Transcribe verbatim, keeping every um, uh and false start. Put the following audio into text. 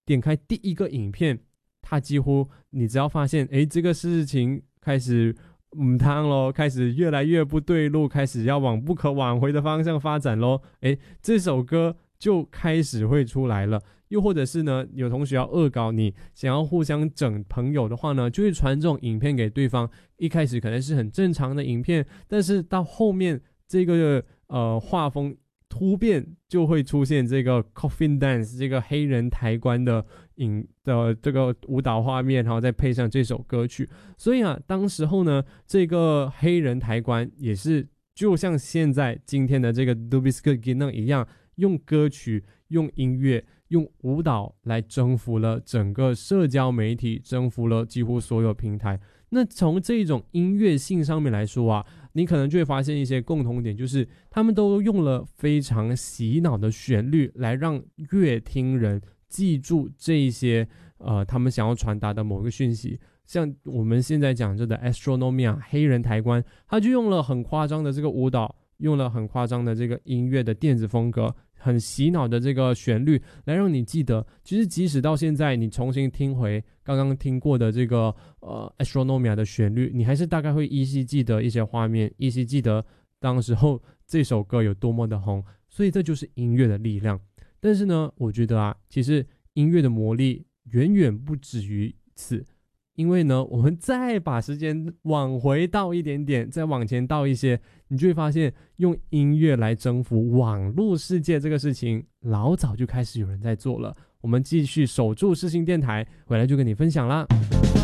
点开第一个影片，它几乎你只要发现，诶，这个事情开始母汤咯，开始越来越不对路，开始要往不可挽回的方向发展咯，诶，这首歌就开始会出来了。又或者是呢，有同学要恶搞你，想要互相整朋友的话呢，就会传这种影片给对方。一开始可能是很正常的影片，但是到后面这个呃画风突变，就会出现这个 coffin dance 这个黑人抬棺的影的这个舞蹈画面，然后再配上这首歌曲。所以啊，当时候呢，这个黑人抬棺也是就像现在今天的这个 Dubisco Ginang 一样，用歌曲、用音乐、用舞蹈来征服了整个社交媒体，征服了几乎所有平台。那从这种音乐性上面来说啊，你可能就会发现一些共同点，就是他们都用了非常洗脑的旋律来让乐听人记住这一些呃他们想要传达的某个讯息。像我们现在讲这的 Astronomia 黑人抬棺，他就用了很夸张的这个舞蹈，用了很夸张的这个音乐的电子风格，很洗脑的这个旋律来让你记得。其实即使到现在你重新听回刚刚听过的这个呃 Astronomia 的旋律，你还是大概会依稀记得一些画面，依稀记得当时候这首歌有多么的红。所以这就是音乐的力量。但是呢，我觉得啊，其实音乐的魔力远远不止于此。因为呢，我们再把时间往回倒一点点，再往前倒一些，你就会发现用音乐来征服网络世界这个事情老早就开始有人在做了。我们继续守住世新电台，回来就跟你分享啦。